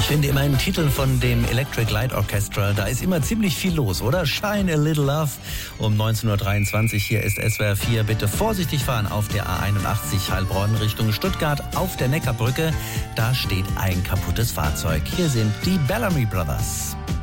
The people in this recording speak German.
Ich finde immer in Titeln von dem Electric Light Orchestra, da ist immer ziemlich viel los, oder? Shine a Little Love um 19.23 Uhr. Hier ist SWR 4. Bitte vorsichtig fahren auf der A81 Heilbronn Richtung Stuttgart auf der Neckarbrücke. Da steht ein kaputtes Fahrzeug. Hier sind die Bellamy Brothers.